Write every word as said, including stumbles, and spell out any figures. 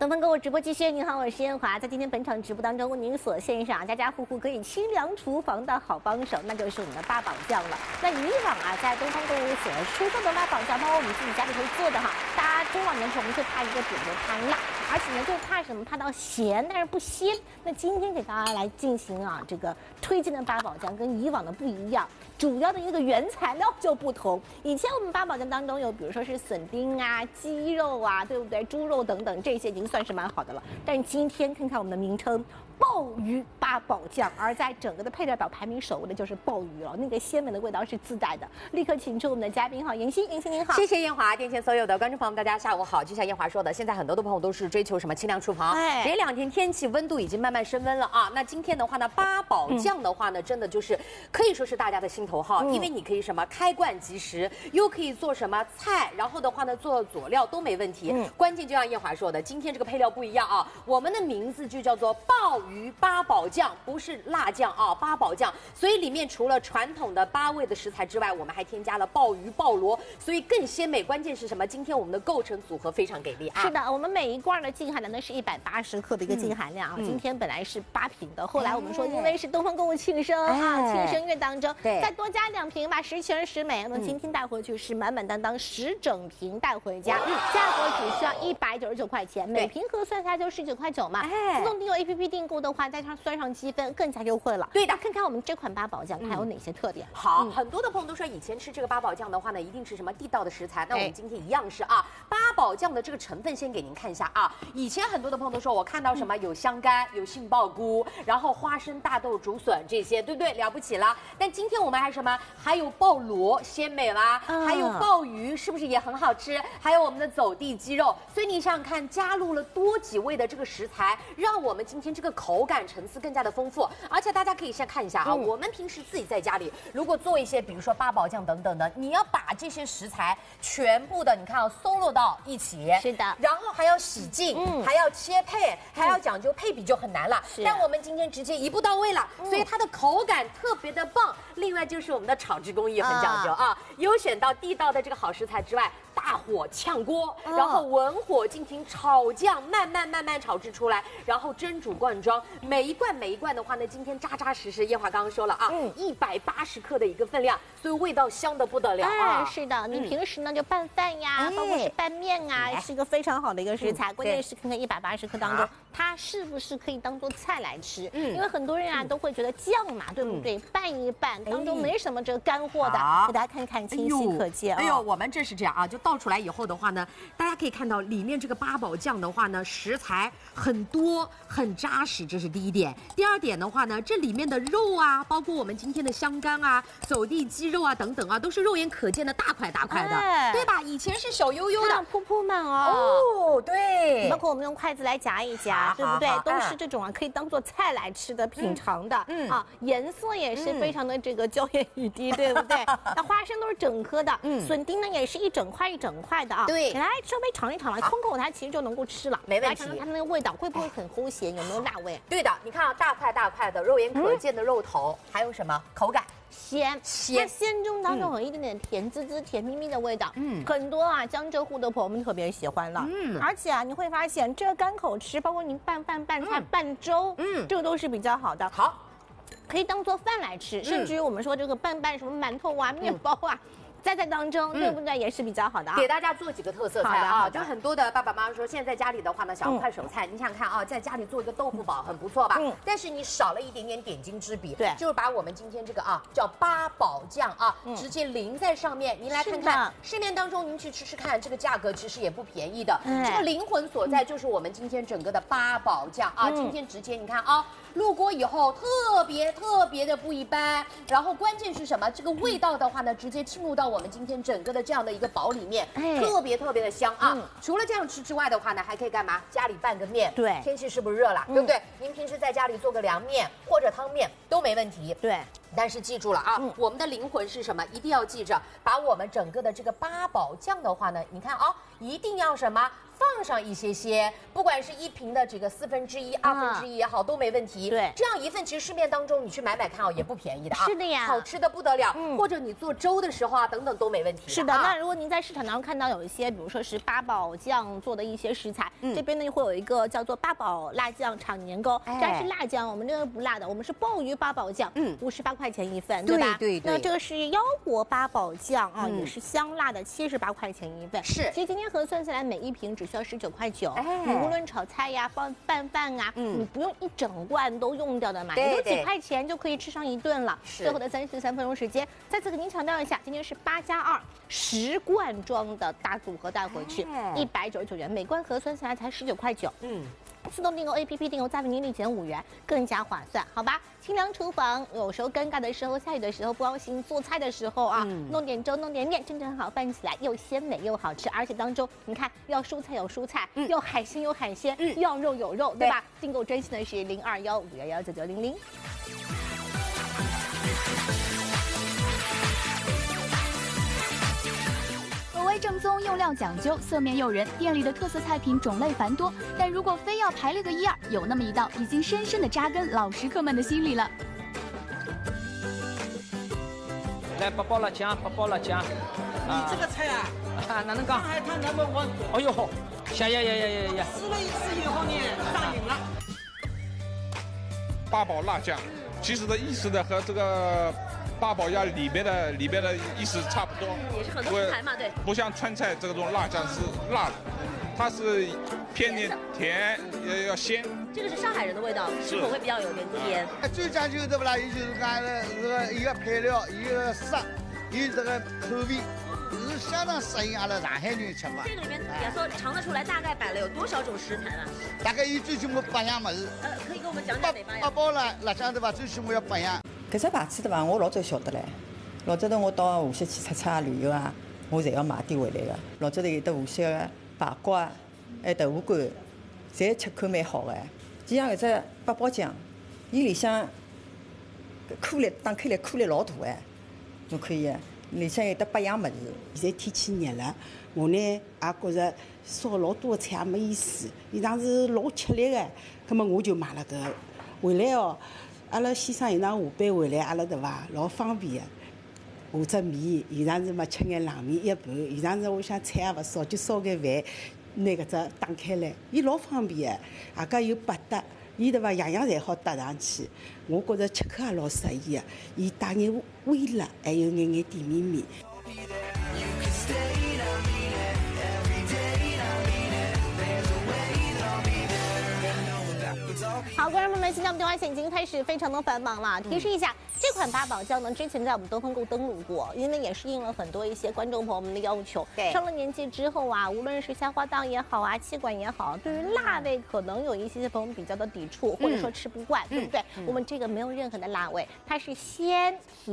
东方购物直播继续，您好，我是燕华。在今天本场直播当中，为您所献上家家户户可以清凉厨房的好帮手，那就是我们的八宝酱了。那以往啊，在东方购物所出售的八宝酱，包括我们自己家里头做的哈，大家中老年朋友就怕一个点，就怕辣，而且呢就怕什么？怕到咸，但是不鲜。那今天给大家来进行啊这个推荐的八宝酱，跟以往的不一样。 主要的一个原材料就不同。以前我们八宝酱当中有，比如说是笋丁啊、鸡肉啊，对不对？猪肉等等，这些已经算是蛮好的了。但今天看看我们的名称。 鲍鱼八宝酱，而在整个的配料表排名首位的就是鲍鱼了，那个鲜美的味道是自带的。立刻请出我们的嘉宾哈，妍希，妍希您好， 谢谢燕华，电前所有的观众朋友们，大家下午好。就像燕华说的，现在很多的朋友都是追求什么清凉厨房，哎，这两天天气温度已经慢慢升温了啊。那今天的话呢，八宝酱的话呢，嗯、真的就是可以说是大家的心头好，嗯、因为你可以什么开罐即食，又可以做什么菜，然后的话呢做佐料都没问题。嗯、关键就像燕华说的，今天这个配料不一样啊，我们的名字就叫做鲍鱼八宝。 酱不是辣酱啊，八宝酱，所以里面除了传统的八味的食材之外，我们还添加了鲍鱼、鲍螺，所以更鲜美。关键是什么？今天我们的构成组合非常给力啊！ 是的，我们每一罐的净含量呢是一百八十克的一个净含量啊。嗯、今天本来是八瓶的，后来我们说因为是东方购物庆生、哎、啊，庆生月当中，对，再多加两瓶吧，十全十美。那今天带回去是满满当当十整瓶带回家，嗯、价格只需要一百九十九块钱，每瓶核算下来就十九块九嘛。哎，自动订阅 A P P 订购的话，再加上算上 积分更加优惠了。对的，看看我们这款八宝酱它有哪些特点。 好，嗯、很多的朋友都说以前吃这个八宝酱的话呢，一定是什么地道的食材。那我们今天一样是啊，八宝酱的这个成分先给您看一下啊。以前很多的朋友都说我看到什么有香干、有杏鲍菇，然后花生、大豆、竹笋这些，对不对？了不起了。但今天我们还什么？还有鲍螺，鲜美啦，嗯、还有鲍鱼，是不是也很好吃？还有我们的走地鸡肉。所以你想想看，加入了多几味的这个食材，让我们今天这个口感层次更加的丰富。 而且大家可以先看一下啊，嗯、我们平时自己在家里，如果做一些，比如说八宝酱等等的，你要把这些食材全部的，你看啊，搜罗到一起， 是的， 然后还要洗净，嗯、还要切配，还要讲究配比，就很难了。嗯、但我们今天直接一步到位了，嗯、所以它的口感特别的棒。另外就是我们的炒制工艺很讲究啊，啊优选到地道的这个好食材之外。 大火炝锅，然后文火进行炒酱，慢慢慢慢炒制出来，然后蒸煮灌装，每一罐每一罐的话呢，今天扎扎实实，燕华刚刚说了啊，一百八十克的一个分量，所以味道香的不得了啊！ 哎、是的，你平时呢就拌饭呀，包括是拌面啊，是一个非常好的一个食材。关键是看看一百八十克当中，它是不是可以当做菜来吃？嗯，因为很多人啊都会觉得酱嘛，对不对？拌一拌当中没什么这个干货的，给大家看看清晰可见。 哎呦，我们这是这样啊，就倒出来以后的话呢，大家可以看到里面这个八宝酱的话呢，食材很多很扎实，这是第一点。第二点的话呢，这里面的肉啊，包括我们今天的香干啊、走地鸡肉啊等等啊，都是肉眼可见的大块大块的，哎、对吧？以前是小悠悠的， 铺铺满哦。 哦，对。 包括我们用筷子来夹一夹，对不对？都是这种啊，可以当做菜来吃的、品尝的。嗯啊，颜色也是非常的这个娇艳欲滴，对不对？那花生都是整颗的，嗯，笋丁呢也是一整块一整块的啊。 对，给大家稍微尝一尝了，空口它其实就能够吃了， 没问题。 尝尝它的那个味道会不会很齁咸，有没有辣味？ 对的，你看啊，大块大块的，肉眼可见的肉头，嗯、还有什么口感？ 鲜鲜，鲜中当中有一点点甜滋滋、甜蜜蜜的味道。嗯，很多啊江浙沪的朋友们特别喜欢了。嗯，而且啊你会发现这个干口吃，包括您拌饭、拌菜、拌粥，嗯，这个都是比较好的。好，可以当做饭来吃，甚至于我们说这个拌拌什么馒头啊、面包啊。 在在当中，对不对？也是比较好的啊。 给大家做几个特色菜啊，就很多的爸爸妈妈说，现在在家里的话呢，想要快手菜，你想想看啊，在家里做一个豆腐煲很不错吧？嗯。但是你少了一点点点睛之笔，对，就是把我们今天这个啊叫八宝酱啊，直接淋在上面。您来看看，市面当中您去吃吃看，这个价格其实也不便宜的。这个灵魂所在就是我们今天整个的八宝酱啊，今天直接你看啊。 入锅以后特别特别的不一般，然后关键是什么？这个味道的话呢，直接进入到我们今天整个的这样的一个煲里面，哎、特别特别的香啊！嗯、除了这样吃之外的话呢，还可以干嘛？家里拌个面，对，天气是不是热了，嗯、对不对？您平时在家里做个凉面或者汤面都没问题，对。 但是记住了啊，嗯、我们的灵魂是什么？一定要记着，把我们整个的这个八宝酱的话呢，你看啊，一定要什么？放上一些些，不管是一瓶的这个四分之一、二分之一也好，都没问题。 对， 这样一份其实市面当中你去买买看啊，也不便宜的啊。 是的呀， 好吃的不得了。嗯，或者你做粥的时候啊，等等都没问题。 是的，那如果您在市场当中看到有一些，比如说是八宝酱做的一些食材，这边呢会有一个叫做八宝辣酱炒年糕，这是辣酱，我们这个不辣的，我们是鲍鱼八宝酱，嗯，五十八块钱一份，对吧？ 对对。 那这个是腰果八宝酱啊，也是香辣的，七十八块钱一份。 是， 其实今天核算下来，每一瓶只需要十九块九。你无论炒菜呀、拌拌饭啊，嗯，你不用一整罐都用掉的嘛，也就几块钱就可以吃上一顿了。最后的三十三分钟时间，再次给您强调一下，今天是八加二十罐装的大组合带回去，一百九十九元，每罐核算下来才十九块九。嗯。自动订购 A P P 订购，再为您立减五元，更加划算，好吧？清凉厨房，有时候尴尬的时候，下雨的时候不高兴，做菜的时候啊，嗯、弄点粥，弄点面，正正好，拌起来又鲜美又好吃，而且当中你看，要蔬菜有蔬菜，嗯、要海鲜有海鲜，嗯、要肉有肉，对吧？订购专线的是零二幺五幺幺九九零零。 口味正宗，用料讲究，色面诱人，店里的特色菜品种类繁多。但如果非要排列个一二，有那么一道已经深深的扎根老食客们的心里了。 来，八宝辣酱，八宝辣酱。 你这个菜啊， 啊，哪能讲？ 上海滩number one。 哎呦，呀呀呀呀呀呀！ 试了一次以后呢，上瘾了。 八宝辣酱，其实的意思呢和这个。八宝鸭里面的里面的意思差不多， 也是很多食材嘛，对。 不像川菜这种辣酱是辣的，它是偏点甜，要要鲜。 这个是上海人的味道，吃口会比较有点甜。 最讲究的不啦，也就是讲这个一个配料，一个色，有这个口味，是相当适应阿拉上海人吃法。 这个里面也说尝得出来，大概摆了有多少种食材呢？ 大概有最起码八样么子。 呃，可以给我们讲讲哪八样？ 八宝辣辣酱对吧？最起码要八样。 搿只牌子对伐？我老早晓得唻。老早头我到无锡去出差啊、旅游啊，我侪要买点回来个。老早头有的无锡个排骨啊，还豆腐干，侪吃口蛮好个。就像搿只八宝酱，伊里向颗粒打开来颗粒老大哎，侬可以，里向有得八样物事。 现在天气热了，我呢也觉着烧老多个菜也没意思，伊常是老吃力个。葛末我就买了搿回来哦。阿拉先生有趟下班回来，阿拉对伐，老方便个。下只面，有常时嘛吃眼冷面一盘，有常时我想菜也勿少，就烧眼饭，拿搿只打开来，伊老方便个，外加有百搭，伊对伐，样样侪好搭上去。我觉着吃客也老适意个，伊带眼微辣，还有眼眼甜绵绵。 好，观众朋友们，现在我们电话线已经开始非常的繁忙了。提示一下，这款八宝酱呢，之前在我们东方购登录过，因为也是应了很多一些观众朋友们的要求。 对， 上了年纪之后啊，无论是消化道也好啊，气管也好，对于辣味可能有一些朋友比较的抵触，或者说吃不惯，对不对？我们这个没有任何的辣味，它是鲜甜。